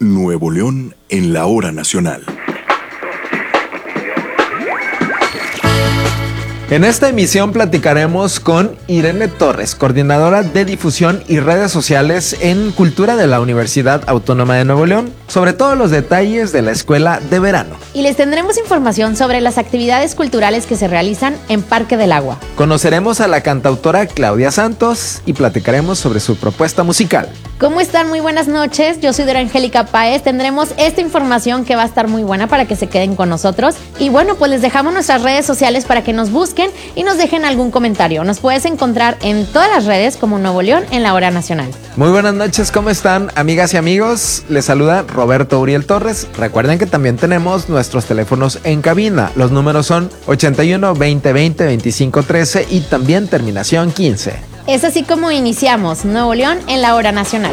Nuevo León en la hora nacional. En esta emisión platicaremos con Irene Torres, coordinadora de difusión y redes sociales en Cultura de la Universidad Autónoma de Nuevo León, sobre todos los detalles de la escuela de verano. Y les tendremos información sobre las actividades culturales que se realizan en Parque del Agua. Conoceremos a la cantautora Claudia Santos y platicaremos sobre su propuesta musical. ¿Cómo están? Muy buenas noches, yo soy Dora Angélica Páez. Tendremos esta información que va a estar muy buena para que se queden con nosotros. Y bueno, pues les dejamos nuestras redes sociales para que nos busquen y nos dejen algún comentario. Nos puedes encontrar en todas las redes como Nuevo León en la hora nacional. Muy buenas noches, ¿cómo están, amigas y amigos? Les saluda Roberto Uriel Torres. Recuerden que también tenemos nuestros teléfonos en cabina. Los números son 81 20 20 25 13 y también terminación 15. Es así como iniciamos Nuevo León en la hora nacional.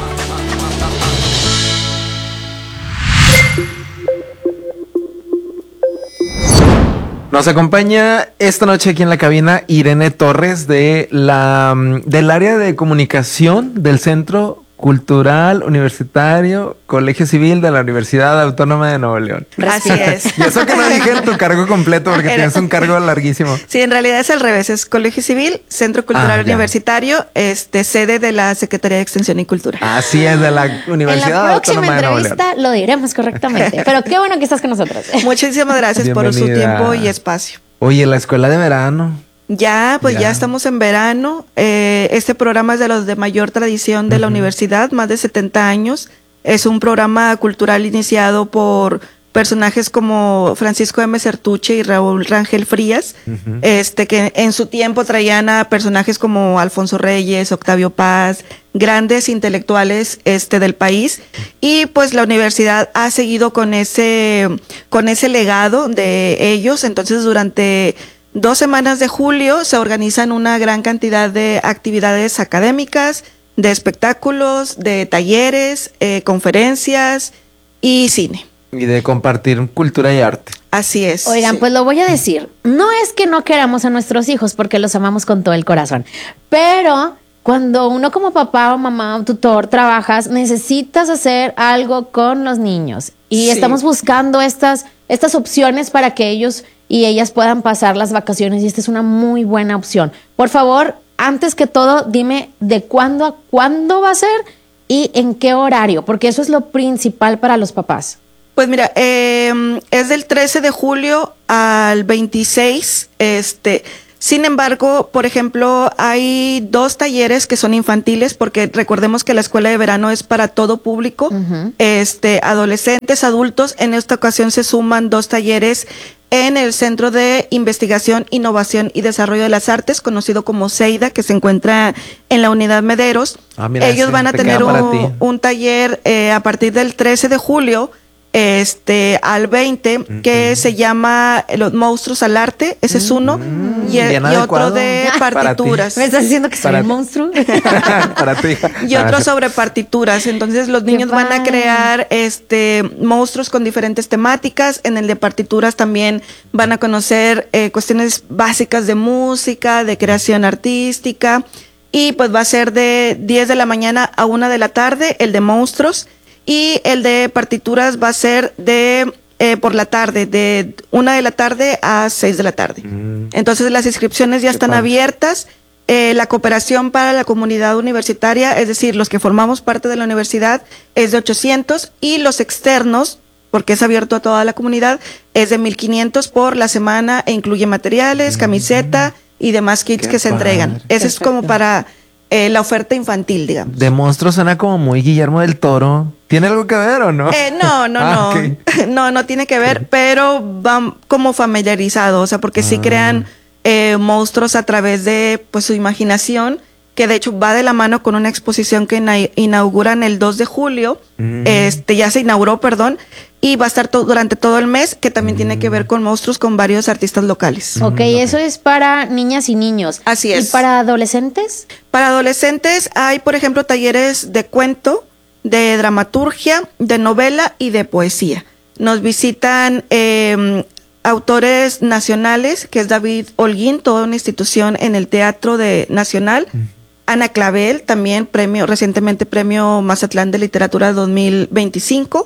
Nos acompaña esta noche aquí en la cabina Irene Torres del área de comunicación del Centro Cultural Universitario Colegio Civil de la Universidad Autónoma de Nuevo León. Así es. Y eso que no dije tu cargo completo porque tienes un cargo larguísimo. Sí, en realidad es al revés, es Colegio Civil, Centro Cultural Universitario, sede de la Secretaría de Extensión y Cultura. Así es, de la Universidad Autónoma de Nuevo León. En la próxima entrevista lo diremos correctamente, pero qué bueno que estás con nosotros. Muchísimas gracias por su tiempo y espacio. Oye, la escuela de verano. Ya estamos en verano. Este programa es de los de mayor tradición de la universidad, más de 70 años. Es un programa cultural iniciado por personajes como Francisco M. Certuche y Raúl Rangel Frías, que en su tiempo traían a personajes como Alfonso Reyes, Octavio Paz, grandes intelectuales del país. Y pues la universidad ha seguido con ese legado de ellos. Entonces, durante 2 semanas de julio se organizan una gran cantidad de actividades académicas, de espectáculos, de talleres, conferencias y cine. Y de compartir cultura y arte. Así es. Oigan, pues lo voy a decir. No es que no queramos a nuestros hijos porque los amamos con todo el corazón, pero cuando uno como papá o mamá o tutor trabajas, necesitas hacer algo con los niños. Y estamos buscando estas opciones para que ellos y ellas puedan pasar las vacaciones, y esta es una muy buena opción. Por favor, antes que todo, dime de cuándo a cuándo va a ser y en qué horario, porque eso es lo principal para los papás. Pues mira, es del 13 de julio al 26, sin embargo, por ejemplo, hay 2 talleres que son infantiles, porque recordemos que la escuela de verano es para todo público, adolescentes, adultos. En esta ocasión se suman 2 talleres en el Centro de Investigación, Innovación y Desarrollo de las Artes, conocido como CEIDA, que se encuentra en la Unidad Mederos. Mira, ellos van a tener un taller a partir del 13 de julio al 20, que se llama Los Monstruos al Arte. Ese es uno. Y otro de partituras. ¿Me estás diciendo que soy un monstruo? Para tu hija. Y otro sobre partituras. Entonces los niños van a crear monstruos con diferentes temáticas. En el de partituras también van a conocer cuestiones básicas de música, de creación artística. Y pues va a ser de 10 de la mañana a 1 de la tarde, el de monstruos. Y el de partituras va a ser por la tarde, de 1 de la tarde a 6 de la tarde. Entonces las inscripciones ya están abiertas. La cooperación para la comunidad universitaria, es decir, los que formamos parte de la universidad, es de 800, y los externos, porque es abierto a toda la comunidad, es de 1,500 por la semana, e incluye materiales, camiseta y demás kits que se entregan. Ese es como para la oferta infantil, digamos. De monstruos suena como muy Guillermo del Toro. ¿Tiene algo que ver o no? No. Okay. No tiene que ver, pero van como familiarizados, o sea, porque sí crean monstruos a través de pues su imaginación, que de hecho va de la mano con una exposición que inauguran el 2 de julio, ya se inauguró, y va a estar durante todo el mes, que también tiene que ver con monstruos con varios artistas locales. Ok, eso es para niñas y niños. Así es. ¿Y para adolescentes? Para adolescentes hay, por ejemplo, talleres de cuento, de dramaturgia, de novela y de poesía. Nos visitan autores nacionales, que es David Holguín, toda una institución en el Teatro Nacional. Ana Clavel, también recientemente premio Mazatlán de Literatura 2025.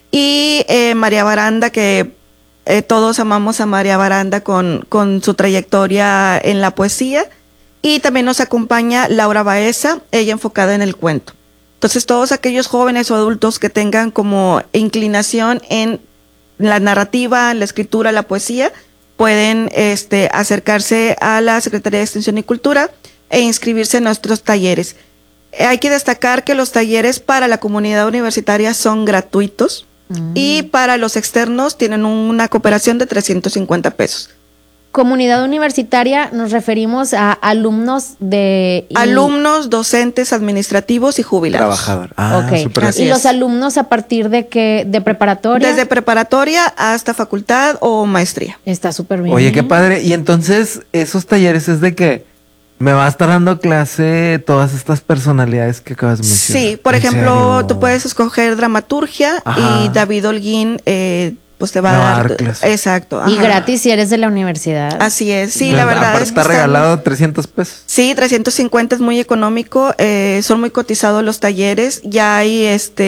Y María Baranda, que todos amamos a María Baranda con su trayectoria en la poesía. Y también nos acompaña Laura Baeza, ella enfocada en el cuento. Entonces, todos aquellos jóvenes o adultos que tengan como inclinación en la narrativa, la escritura, la poesía, pueden acercarse a la Secretaría de Extensión y Cultura e inscribirse en nuestros talleres. Hay que destacar que los talleres para la comunidad universitaria son gratuitos y para los externos tienen una cooperación de 350 pesos. Comunidad universitaria, nos referimos a alumnos Alumnos, docentes, administrativos y jubilados. Trabajador. Ok. Súper Así ¿Y es. los alumnos a partir de qué? ¿De preparatoria? Desde preparatoria hasta facultad o maestría. Está súper bien. Oye, qué padre. Y entonces, esos talleres es de que me va a estar dando clase todas estas personalidades que acabas de mencionar. Sí, por ¿En ejemplo, serio? tú puedes escoger dramaturgia. Ajá. Y David Holguín pues te va Me a va a dar dar clase. Exacto. Y ajá. gratis si eres de la universidad. Así es. Sí, la verdad Aparte es que está regalado 300 pesos. Sí, 350 es muy económico, son muy cotizados los talleres, ya hay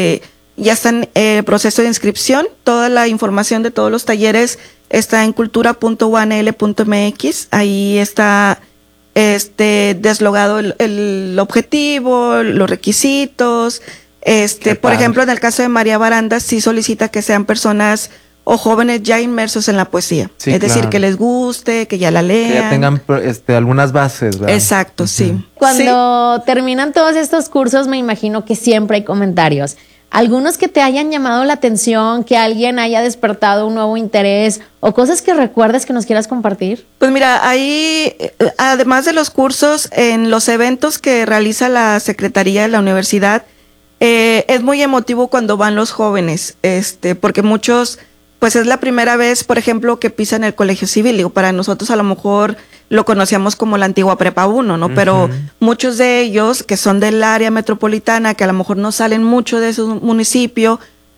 ya están en proceso de inscripción, toda la información de todos los talleres está en cultura.uanl.mx, ahí está deslogado el objetivo, los requisitos, por padre. ejemplo, en el caso de María Baranda sí solicita que sean personas o jóvenes ya inmersos en la poesía, Sí, es decir, claro. que les guste, que ya la lean. Que ya tengan algunas bases, ¿verdad? Exacto, sí. Cuando terminan todos estos cursos, me imagino que siempre hay comentarios. Algunos que te hayan llamado la atención, que alguien haya despertado un nuevo interés o cosas que recuerdes que nos quieras compartir. Pues mira, ahí, además de los cursos, en los eventos que realiza la Secretaría de la Universidad, es muy emotivo cuando van los jóvenes, porque muchos, pues es la primera vez, por ejemplo, que pisan el colegio civil. Digo, para nosotros a lo mejor lo conocíamos como la antigua Prepa 1, ¿no? Pero muchos de ellos que son del área metropolitana, que a lo mejor no salen mucho de su municipio,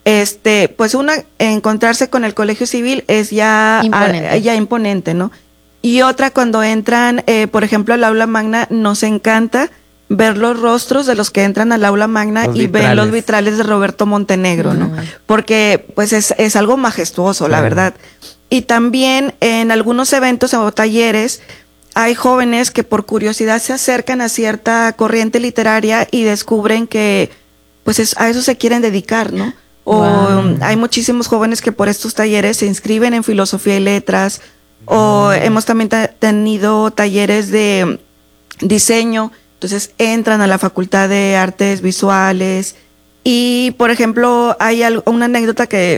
pues encontrarse con el colegio civil es ya imponente, ¿no? Y otra, cuando entran, por ejemplo, al aula magna, nos encanta ver los rostros de los que entran al aula magna y ven los vitrales de Roberto Montenegro, ¿no? Porque pues es algo majestuoso, la verdad. Y también en algunos eventos o talleres hay jóvenes que por curiosidad se acercan a cierta corriente literaria y descubren que pues a eso se quieren dedicar, ¿no? O hay muchísimos jóvenes que por estos talleres se inscriben en filosofía y letras, o hemos también tenido talleres de diseño. Entonces entran a la Facultad de Artes Visuales y, por ejemplo, hay una anécdota que